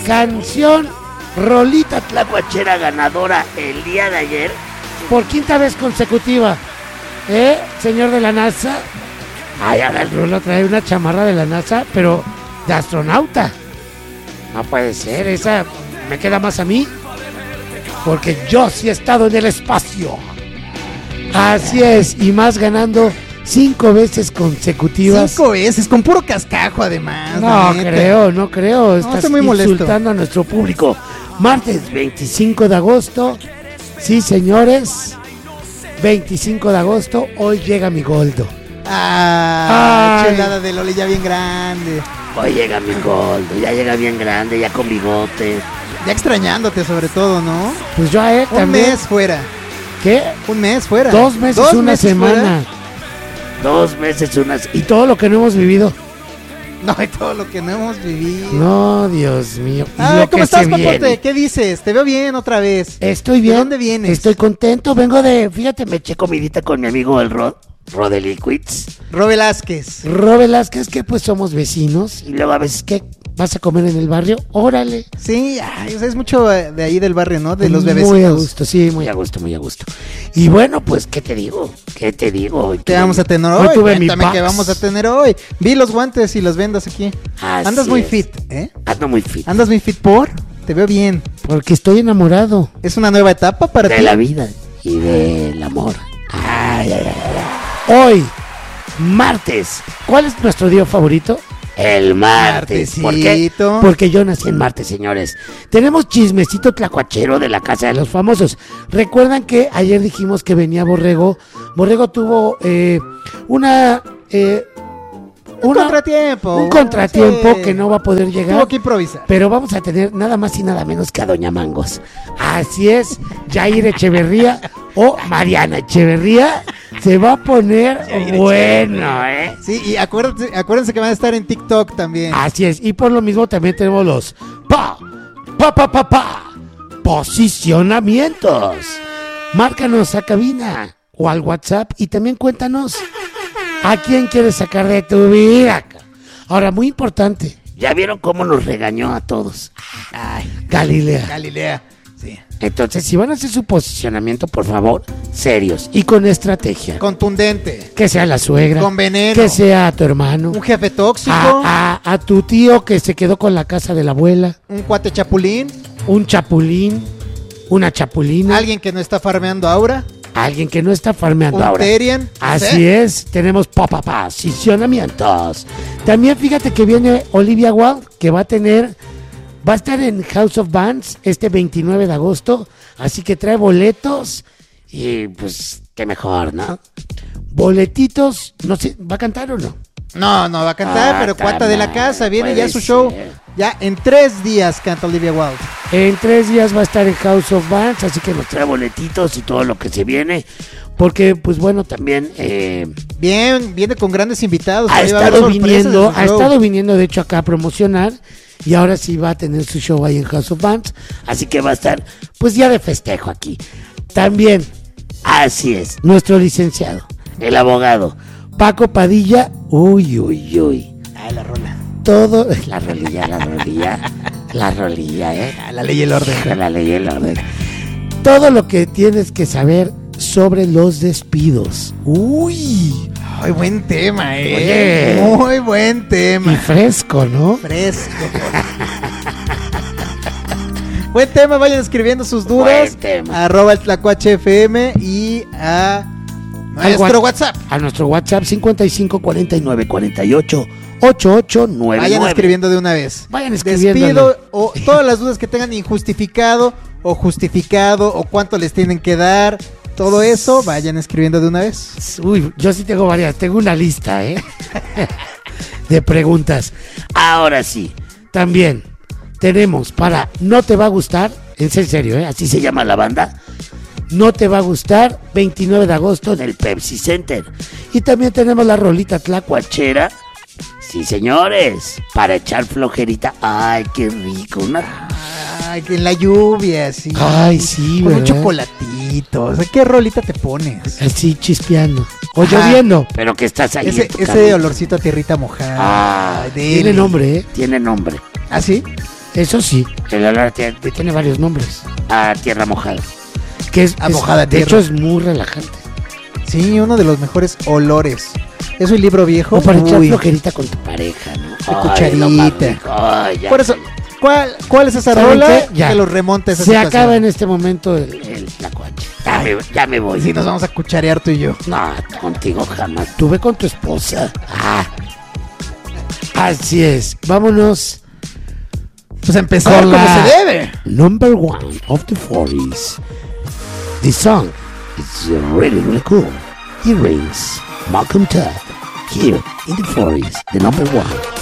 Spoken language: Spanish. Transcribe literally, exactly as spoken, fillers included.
canción, rolita tlacuachera ganadora el día de ayer, por quinta vez consecutiva. ¿Eh, señor de la NASA? Ay, ahora el Rulo trae una chamarra de la NASA, pero de astronauta. No puede ser, esa me queda más a mí, porque yo sí he estado en el espacio. Así es, y más ganando cinco veces consecutivas. Cinco veces, con puro cascajo además. No creo, no creo. Estás muy insultando molesto a nuestro público. Martes veinticinco de agosto. Sí, señores. veinticinco de agosto, hoy llega mi Goldo. Ah, Ay. chulada de Loli ya bien grande. Hoy llega mi Goldo, ya llega bien grande, ya con bigote. Ya extrañándote sobre todo, ¿no? Pues yo a él Un también. mes fuera. ¿Qué? Un mes fuera. Dos meses, Dos una meses semana. fuera. Dos meses, unas. Y todo lo que no hemos vivido. No, y todo lo que no hemos vivido. No, Dios mío. Y Ah, lo ¿cómo que estás, se papote? viene. ¿Qué dices? Te veo bien otra vez. Estoy bien. ¿De dónde vienes? Estoy contento. Vengo de. Fíjate, me eché comidita con mi amigo el Rod. Rod de Liquids. Ro Velázquez. Ro Velázquez, que pues somos vecinos. Y luego a veces, ¿qué? ¿Vas a comer en el barrio? Órale. Sí, ay, o sea, es mucho eh, de ahí del barrio, ¿no? De los bebecitos. Muy a gusto, sí, muy a gusto, muy a gusto. Y bueno, pues, ¿qué te digo? ¿Qué te digo? Hoy ¿Qué tuve vamos mi- a tener hoy hoy? tuve mi Cuéntame qué box. vamos a tener hoy. Vi los guantes y las vendas aquí. Así Andas muy es. fit, ¿eh? Ando muy fit. Andas muy fit por. Te veo bien. Porque estoy enamorado ¿Es una nueva etapa para de ti? la vida y del amor. Ay, ay, ay, ay. Hoy, martes. ¿Cuál es nuestro día favorito? El martes. ¿Por qué? Martesito. Porque yo nací en martes, señores. Tenemos chismecito tlacuachero de la casa de los famosos. Recuerdan que ayer dijimos que venía Borrego. Borrego tuvo eh, una... eh, Un una- contratiempo. Un contratiempo Sí. que no va a poder llegar. Tuvo que improvisar. Pero vamos a tener nada más y nada menos que a Doña Mangos. Así es, Jair Echeverría o Mariana Echeverría se va a poner bueno, ¿eh? Sí, y acuérdense, acuérdense que van a estar en TikTok también. Así es, y por lo mismo también tenemos los pa, pa, pa, pa, pa, posicionamientos. Márcanos a cabina o al WhatsApp y también cuéntanos a quién quieres sacar de tu vida. Ahora, muy importante, ¿ya vieron cómo nos regañó a todos? Ay, Galilea. Galilea. Sí. Entonces, si van a hacer su posicionamiento, por favor, serios y con estrategia. Contundente. Que sea la suegra. Con veneno. Que sea tu hermano. Un jefe tóxico. A, a- a tu tío que se quedó con la casa de la abuela. Un cuate chapulín. Un chapulín. Una chapulina. Alguien que no está farmeando aura. Alguien que no está farmeando Un ahora. Terian. Así ¿Sí? es, tenemos papá posicionamientos. También fíjate que viene Olivia Wilde, que va a tener, va a estar en House of Bands este veintinueve de agosto, así que trae boletos y pues qué mejor, ¿no? Boletitos, no sé, ¿va a cantar o no? No, no va a cantar, Ah, pero cuata de la casa. Viene puede ya su show. ser. Ya en tres días canta Olivia Wilde. En tres días va a estar en House of Bands, así que nos trae boletitos y todo lo que se viene, porque pues bueno, también... Eh, Bien, viene con grandes invitados. ha Ahí va a haber estado sorpresas viniendo, en su ha show. estado viniendo de hecho acá a promocionar y ahora sí va a tener su show ahí en House of Bands, así que va a estar pues ya de festejo aquí. También, así es, nuestro licenciado, el abogado Paco Padilla, uy, uy, uy, Ay, la rola. todo, la rolilla, la rolilla, la rolilla, eh, Ah, la ley y el orden. la ley y el orden. Todo lo que tienes que saber sobre los despidos. Uy, Ay, buen tema, eh. Oye. Muy buen y tema. fresco, ¿no? Fresco. Buen tema, vayan escribiendo sus dudas. Buen tema. Arroba el Tlacuache F M y a Al nuestro wa- WhatsApp. A nuestro WhatsApp cincuenta y cinco cuarenta y nueve cuarenta y ocho ochenta y ocho noventa y nueve. Vayan escribiendo de una vez. Vayan escribiendo. Despido o todas las dudas que tengan injustificado o justificado o cuánto les tienen que dar. Todo eso, vayan escribiendo de una vez. Uy, yo sí tengo varias. Tengo una lista, ¿eh? de preguntas. Ahora sí, también tenemos para No Te Va a Gustar. Es en serio, ¿eh? Así se llama la banda. No Te Va a Gustar, veintinueve de agosto en el Pepsi Center. Y también tenemos la rolita tlacuachera. Sí, señores, para echar flojerita. Ay, qué rico. Una... Ay, que en la lluvia, sí. Ay, sí, Con un ¿verdad? chocolatito. O sea, ¿qué rolita te pones? Así chispeando. O Ajá. lloviendo. Pero que estás ahí. Ese, en tu ese carrito. olorcito a tierrita mojada. Ah, Ay, tiene deli. nombre, ¿eh? Tiene nombre. ¿Ah, sí? Eso sí, el olor a tierra tiene varios nombres. A tierra mojada. Que es, A es- mojada de tierra. hecho es muy relajante. Sí, uno de los mejores olores. Es un libro viejo. O para echar Uy, flojerita con tu pareja, ¿no? Una Ay, cucharita. lo más rico. Ay, ya. por eso, ¿cuál, cuál es esa ¿Saben rola qué? Ya. que los remonta a esa Se situación? acaba en este momento el, el tlacuache. Ya me, ya me voy. Y si nos vamos a cucharear tú y yo. No, contigo jamás. Tuve con tu esposa. Ah. Así es. Vámonos Pues a empezar con como la se debe. number one of the forties. The song is really, really cool. It rings Malcolm Tubb here in the forties, the number one.